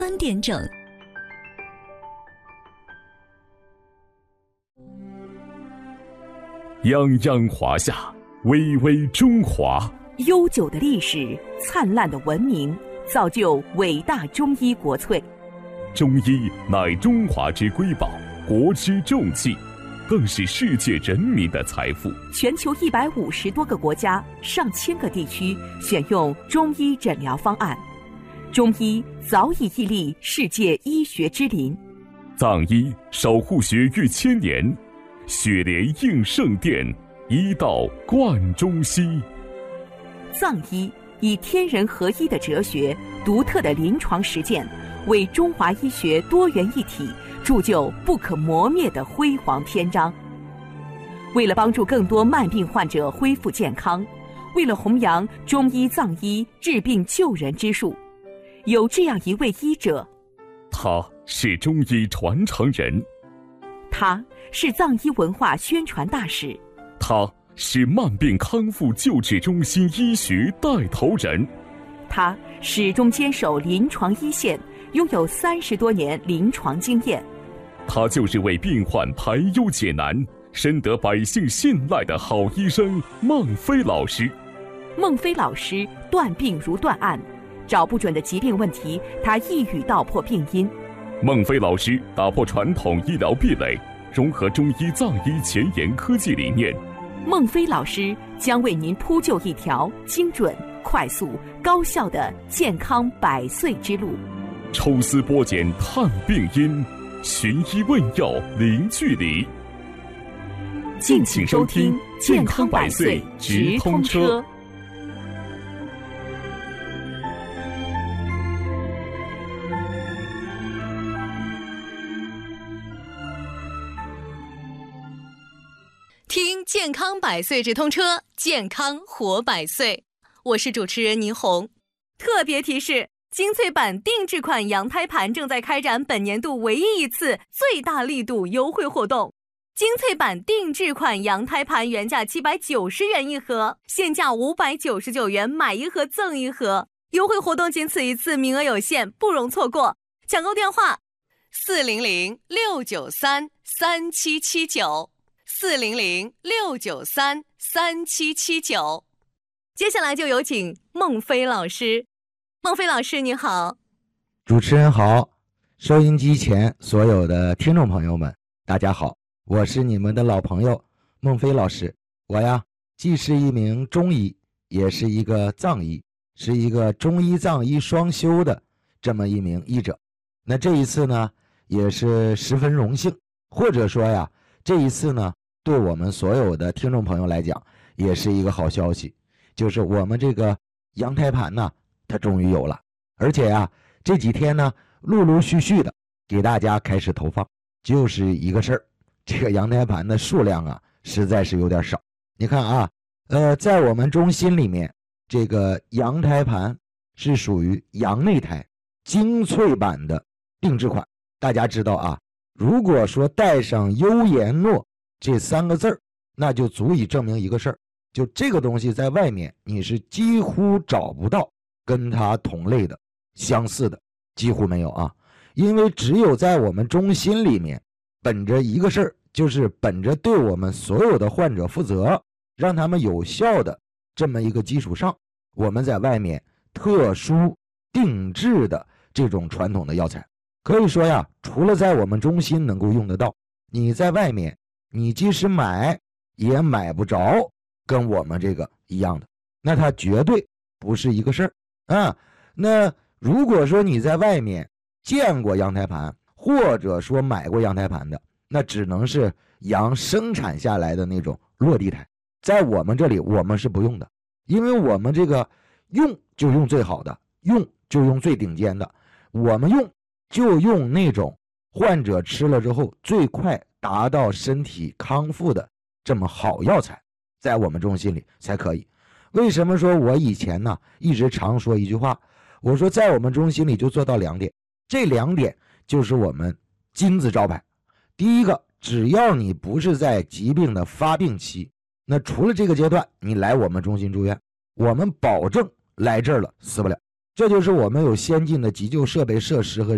观点整。 泱泱华夏，巍巍中华。 悠久的历史，灿烂的文明，造就伟大中医国粹。 中医乃中华之瑰宝，国之重器，更是世界人民的财富。 全球150多个国家、上千个地区选用中医诊疗方案，中医早已屹立世界医学之林。 藏医守护学逾1000年，血莲应圣殿，医道贯中西。 藏医以天人合一的哲学、独特的临床实践，为中华医学多元一体铸就不可磨灭的辉煌篇章。为了帮助更多慢病患者恢复健康，为了弘扬中医藏医治病救人之术，有这样一位医者， 他是中医传承人， 他是藏医文化宣传大使， 他是慢病康复救治中心医学带头人， 他始终坚守临床一线，拥有30多年临床经验。 他就是为病患排忧解难、深得百姓信赖的好医生孟非老师。 孟非老师断病如断案，找不准的疾病问题，他一语道破病因。 孟非老师打破传统医疗壁垒，融合中医藏医前沿科技理念。 孟非老师将为您铺就一条精准、快速、高效的健康100岁之路。 抽丝剥茧探病因，寻医问药零距离。 敬请收听健康100岁直通车。 听健康100岁直通车，健康活100岁。我是主持人倪虹。特别提示：精粹版定制款羊胎盘正在开展本年度唯一一次最大力度优惠活动。精粹版定制款羊胎盘原价790元一盒，现价599元，买一盒赠一盒。优惠活动仅此一次，名额有限，不容错过。抢购电话400-693-3779，400-693-3779。接下来就有请孟非老师。孟非老师你好。 主持人好，收音机前所有的听众朋友们大家好，我是你们的老朋友孟非老师。我呀既是一名中医，也是一个藏医，是一个中医藏医双修的这么一名医者。那这一次呢也是十分荣幸，或者说呀这一次呢对我们所有的听众朋友来讲也是一个好消息，就是我们这个羊胎盘呢它终于有了，而且呀这几天呢陆陆续续的给大家开始投放。就是一个事儿，这个羊胎盘的数量啊实在是有点少。你看啊在我们中心里面，这个羊胎盘是属于羊内胎精粹版的定制款。大家知道啊，如果说带上优颜诺这3个字儿，那就足以证明一个事儿，就这个东西在外面你是几乎找不到跟它同类的相似的，几乎没有啊。因为只有在我们中心里面，本着一个事儿，就是本着对我们所有的患者负责，让他们有效的这么一个基础上，我们在外面特殊定制的这种传统的药材，可以说呀除了在我们中心能够用得到，你在外面你即使买也买不着跟我们这个一样的，那它绝对不是一个事儿啊。那如果说你在外面见过羊胎盘，或者说买过羊胎盘的，那只能是羊生产下来的那种落地胎，在我们这里我们是不用的，因为我们这个用就用最好的，用就用最顶尖的，我们用就用那种患者吃了之后最快达到身体康复的这么好药材，在我们中心里才可以。为什么说我以前呢一直常说一句话，我说在我们中心里就做到2点，这2点就是我们金字招牌。第一个，只要你不是在疾病的发病期，那除了这个阶段你来我们中心住院，我们保证来这儿了死不了。这就是我们有先进的急救设备设施和